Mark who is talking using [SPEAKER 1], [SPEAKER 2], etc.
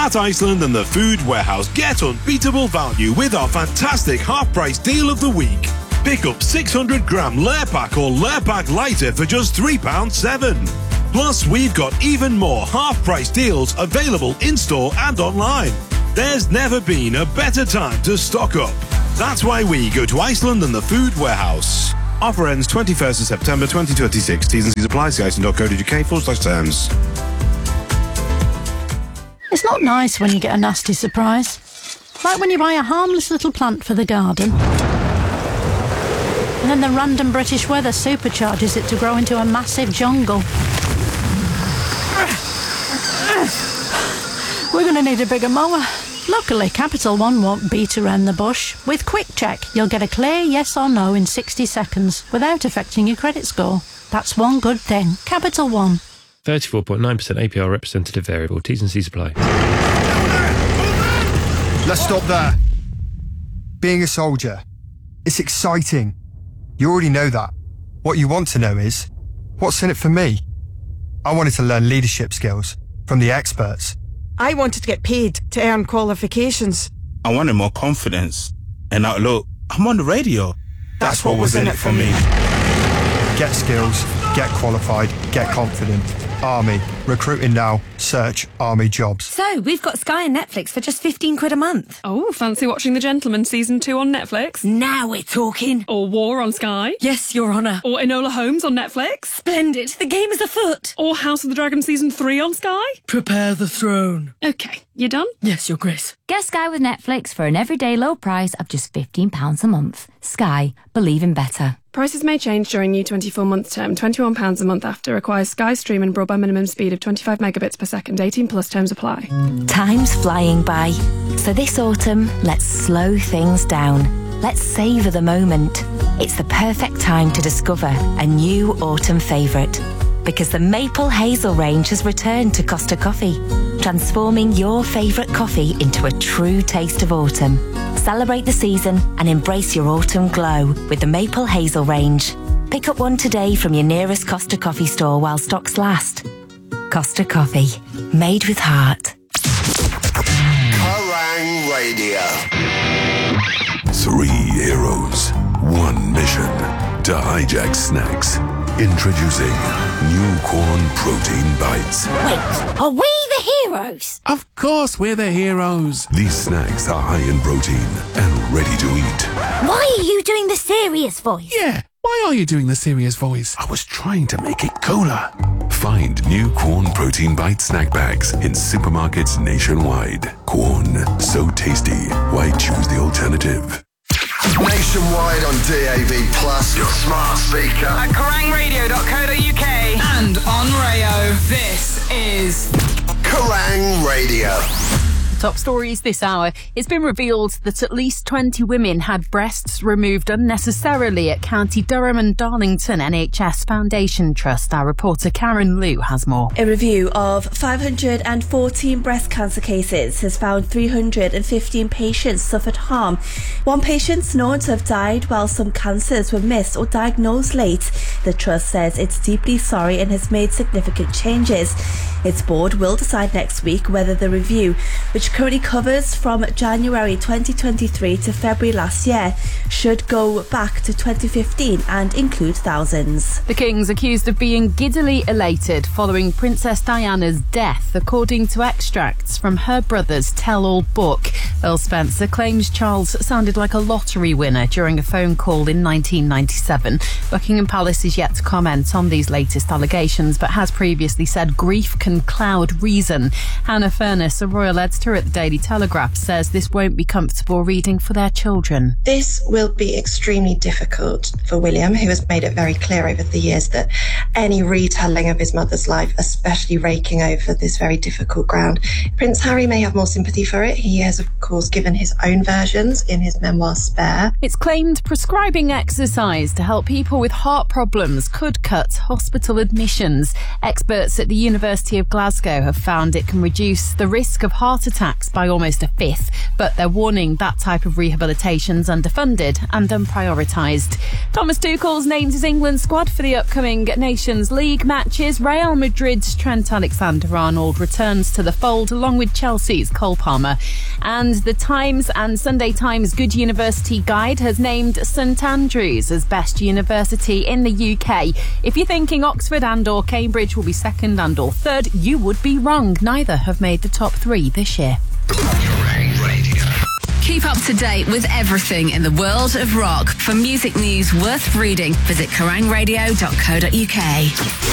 [SPEAKER 1] At Iceland and the Food Warehouse, get unbeatable value with our fantastic half-price deal of the week. Pick up 600-gram Layer Pack or Layer Pack Lighter for just £3.7. Plus, we've got even more half-price deals available in-store and online. There's never been a better time to stock up. That's why we go to Iceland and the Food Warehouse. Offer ends 21st of September 2026. T's and C's apply. See iceland.co.uk/terms.
[SPEAKER 2] It's not nice when you get a nasty surprise. Like when you buy a harmless little plant for the garden, and then the random British weather supercharges it to grow into a massive jungle. We're going to need a bigger mower. Luckily, Capital One won't beat around the bush. With Quick Check, you'll get a clear yes or no in 60 seconds without affecting your credit score. That's one good thing. Capital One.
[SPEAKER 3] 34.9% APR representative variable. T's and C's apply.
[SPEAKER 4] Let's stop there. Being a soldier, it's exciting. You already know that. What you want to know is, what's in it for me? I wanted to learn leadership skills from the experts.
[SPEAKER 5] I wanted to get paid to earn qualifications.
[SPEAKER 6] I wanted more confidence. And now look, I'm on the radio. That's what was in it for me.
[SPEAKER 4] Get skills, get qualified, get confident. Army. Recruiting now. Search Army jobs.
[SPEAKER 7] So, we've got Sky and Netflix for just £15 a month.
[SPEAKER 8] Oh, fancy watching The Gentleman Season 2 on Netflix?
[SPEAKER 7] Now we're talking.
[SPEAKER 8] Or War on Sky?
[SPEAKER 7] Yes, Your Honour.
[SPEAKER 8] Or Enola Holmes on Netflix?
[SPEAKER 7] Splendid. The game is afoot.
[SPEAKER 8] Or House of the Dragon Season 3 on Sky?
[SPEAKER 7] Prepare the throne.
[SPEAKER 8] OK, you done?
[SPEAKER 7] Yes, Your Grace.
[SPEAKER 9] Get Sky with Netflix for an everyday low price of just £15 a month. Sky. Believe in better.
[SPEAKER 8] Prices may change during new 24-month term. £21 a month after. Requires Sky Stream and broadband minimum speed of 25 megabits per second. 18 plus terms apply.
[SPEAKER 9] Time's flying by. So this autumn, let's slow things down. Let's savour the moment. It's the perfect time to discover a new autumn favourite. Because the Maple Hazel range has returned to Costa Coffee, transforming your favourite coffee into a true taste of autumn. Celebrate the season and embrace your autumn glow with the Maple Hazel range. Pick up one today from your nearest Costa Coffee store while stocks last. Costa Coffee, made with heart.
[SPEAKER 10] Kerrang Radio.
[SPEAKER 11] 3 heroes, 1 mission to hijack snacks. Introducing new corn protein bites.
[SPEAKER 12] Wait, are we the heroes?
[SPEAKER 13] Of course we're the heroes.
[SPEAKER 11] These snacks are high in protein and ready to eat.
[SPEAKER 12] Why are you doing the serious voice?
[SPEAKER 13] Yeah, why are you doing the serious voice?
[SPEAKER 11] I was trying to make it cooler. Find new Corn Protein Bite snack bags in supermarkets nationwide. Corn, so tasty. Why choose the alternative?
[SPEAKER 10] Nationwide on DAB+, your smart speaker.
[SPEAKER 14] At KerrangRadio.co.uk and on Rayo. This is
[SPEAKER 10] Kerrang Radio.
[SPEAKER 15] Top stories this hour. It's been revealed that at least 20 women had breasts removed unnecessarily at County Durham and Darlington NHS Foundation Trust. Our reporter Karen Liu has more.
[SPEAKER 16] A review of 514 breast cancer cases has found 315 patients suffered harm. One patient's known to have died while some cancers were missed or diagnosed late. The trust says it's deeply sorry and has made significant changes. Its board will decide next week whether the review, which currently covers from January 2023 to February last year, should go back to 2015 and include thousands.
[SPEAKER 15] The King's accused of being giddily elated following Princess Diana's death, according to extracts from her brother's tell-all book. Earl Spencer claims Charles sounded like a lottery winner during a phone call in 1997. Buckingham Palace is yet to comment on these latest allegations, but has previously said grief can cloud reason. Hannah Furness, a royal editor at the Daily Telegraph, says this won't be comfortable reading for their children.
[SPEAKER 17] This will be extremely difficult for William, who has made it very clear over the years that any retelling of his mother's life, especially raking over this very difficult ground. Prince Harry may have more sympathy for it. He has, of course, given his own versions in his memoir Spare.
[SPEAKER 15] It's claimed prescribing exercise to help people with heart problems could cut hospital admissions. Experts at the University University of Glasgow have found it can reduce the risk of heart attacks by almost a fifth, but they're warning that type of rehabilitation's underfunded and unprioritised. Thomas Tuchel's named his England squad for the upcoming Nations League matches. Real Madrid's Trent Alexander-Arnold returns to the fold along with Chelsea's Cole Palmer. And the Times and Sunday Times Good University Guide has named St Andrews as best university in the UK. If you're thinking Oxford and or Cambridge will be second and or third, you would be wrong. Neither have made the top 3 this year.
[SPEAKER 18] Keep up to date with everything in the world of rock. For music news worth reading, visit kerangradio.co.uk.